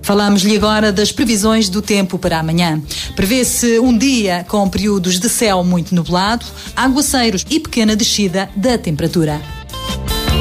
Falamos-lhe agora das previsões do tempo para amanhã. Prevê-se um dia com períodos de céu muito nublado, aguaceiros e pequena descida da temperatura.